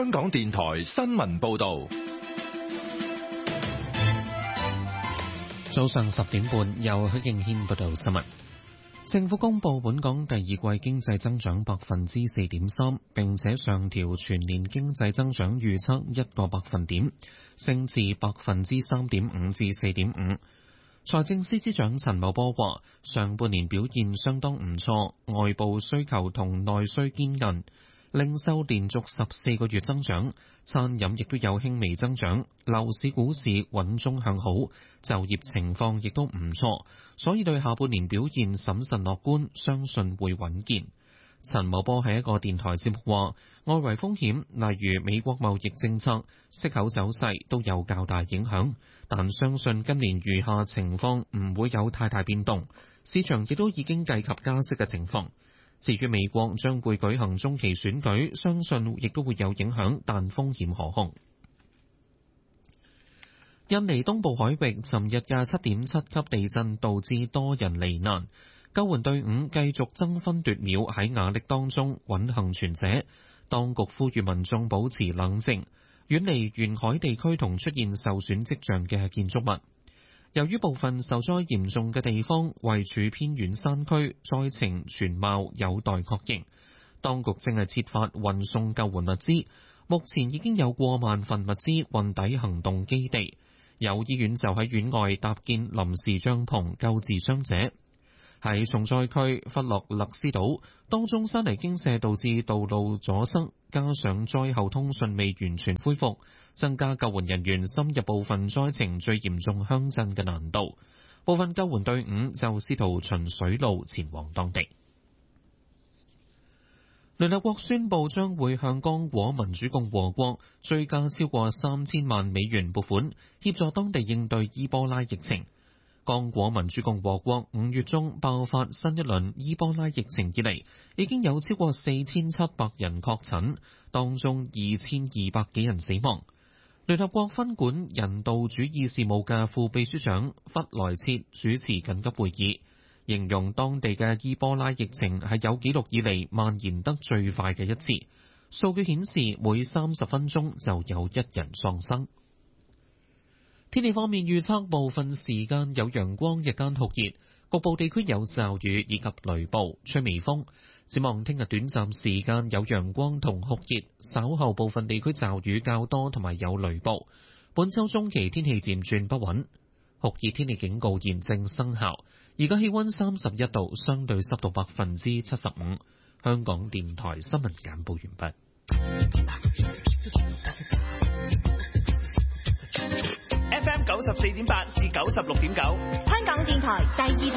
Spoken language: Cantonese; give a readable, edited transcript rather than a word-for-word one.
香港電台新聞報道。 早上10點半，由許敬軒報道新聞。政府公布本港第二季經濟增長4.3%，並且上調全年經濟增長預測1個百分點，升至3.5%至4.5%。財政司司長陳茂波話：上半年表現相當唔錯，外部需求同內需堅韌，零售連續14個月增長，餐飲亦都有輕微增長，樓市股市穩中向好，就業情況亦都唔錯，所以對下半年表現審慎樂觀，相信會穩健。陳茂波喺一個電台節目話：外圍風險，例如美國貿易政策、息口走勢都有較大影響，但相信今年餘下情況唔會有太大變動，市場亦都已經計及加息嘅情況。至於美國將會舉行中期選舉，相信亦都會有影響，但風險可控。印尼東部海域尋日嘅7.7級地震導致多人罹難，救援隊伍繼續爭分奪秒喺瓦礫當中揾幸存者。當局呼籲民眾保持冷靜，遠離沿海地區同出現受損跡象嘅建築物。由於部分受災嚴重嘅地方位處偏遠山區，災情全貌有待確認。當局正係設法運送救援物資，目前已經有過萬份物資運抵行動基地。有醫院就喺院外搭建臨時帳篷救治傷者。喺重災區弗洛勒斯島，當中山泥傾瀉導致道路阻塞，加上災後通訊未完全恢復，增加救援人員深入部分災情最嚴重鄉鎮嘅難度。部分救援隊伍就試圖循水路前往當地。聯合國宣布將會向剛果民主共和國追加超過3000萬美元撥款，協助當地應對伊波拉疫情。剛果民主共和國5月中爆發新一輪伊波拉疫情以嚟，已經有超過4700人確診，當中2200幾人死亡。聯合國分管人道主義事務嘅副秘書長弗萊切主持緊急會議，形容當地嘅伊波拉疫情係有紀錄以嚟蔓延得最快嘅一次。數據顯示每30分鐘就有1人喪生。天氣方面預測部分時間有陽光，日間酷熱，局部地區有驟雨以及雷暴，吹微風。展望聽日短暫時間有陽光同酷熱，稍後部分地區驟雨較多同埋有雷暴。本週中期天氣漸轉不穩，酷熱天氣警告現正生效。而家氣溫31度，相對濕度75%。香港電台新聞簡報完畢。 FM 94.8至96.9，香港電台第二台。